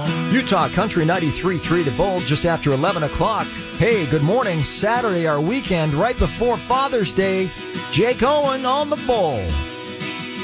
Utah Country 93.3 The Bull, just after 11 o'clock. Hey, good morning. Saturday, our weekend, right before Father's Day. Jake Owen on the Bull.